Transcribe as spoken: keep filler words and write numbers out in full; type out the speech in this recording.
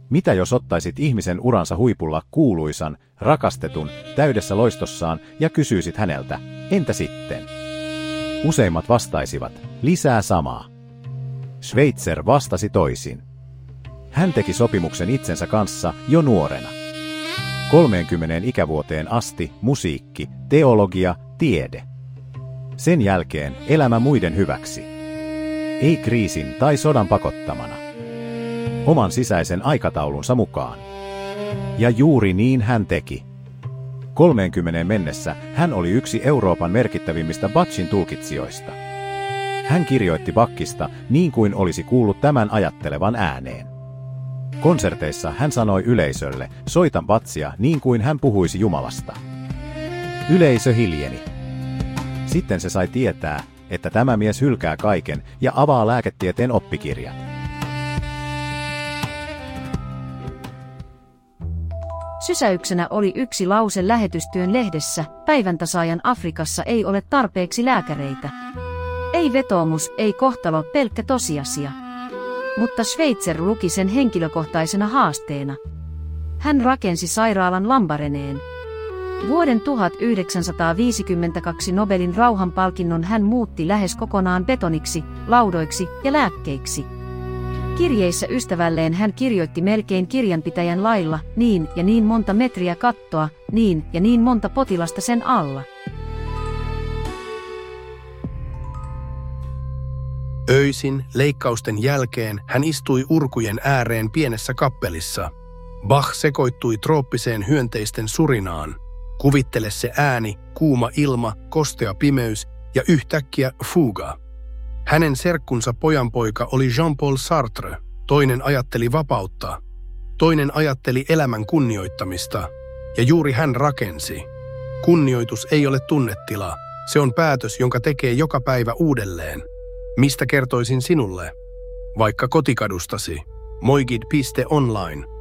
Mitä jos ottaisit ihmisen uransa huipulla kuuluisan, rakastetun, täydessä loistossaan ja kysyisit häneltä, entä sitten? Useimmat vastaisivat, lisää samaa. Schweitzer vastasi toisin. Hän teki sopimuksen itsensä kanssa jo nuorena. kolmeenkymmeneen ikävuoteen asti musiikki, teologia, tiede. Sen jälkeen elämä muiden hyväksi. Ei kriisin tai sodan pakottamana. Oman sisäisen aikataulunsa mukaan. Ja juuri niin hän teki. kolmeenkymmeneen mennessä hän oli yksi Euroopan merkittävimmistä Bachin tulkitsijoista. Hän kirjoitti Bachista niin kuin olisi kuullut tämän ajattelevan ääneen. Konserteissa hän sanoi yleisölle, soitan Bachia niin kuin hän puhuisi Jumalasta. Yleisö hiljeni. Sitten se sai tietää, että tämä mies hylkää kaiken ja avaa lääketieteen oppikirjat. Sysäyksenä oli yksi lause lähetystyön lehdessä, päiväntasaajan Afrikassa ei ole tarpeeksi lääkäreitä. Ei vetoomus, ei kohtalo, pelkkä tosiasia. Mutta Schweitzer luki sen henkilökohtaisena haasteena. Hän rakensi sairaalan Lambareneen. Vuoden tuhatyhdeksänsataaviisikymmentäkaksi Nobelin rauhanpalkinnon hän muutti lähes kokonaan betoniksi, laudoiksi ja lääkkeiksi. Kirjeissä ystävälleen hän kirjoitti melkein kirjanpitäjän lailla, niin ja niin monta metriä kattoa, niin ja niin monta potilasta sen alla. Öisin, leikkausten jälkeen, hän istui urkujen ääreen pienessä kappelissa. Bach sekoittui trooppiseen hyönteisten surinaan. Kuvittele se ääni, kuuma ilma, kostea pimeys ja yhtäkkiä fuga. Hänen serkkunsa pojanpoika oli Jean-Paul Sartre. Toinen ajatteli vapautta. Toinen ajatteli elämän kunnioittamista. Ja juuri hän rakensi. Kunnioitus ei ole tunnetila. Se on päätös, jonka tekee joka päivä uudelleen. Mistä kertoisin sinulle? Vaikka kotikadustasi. moigid piste online.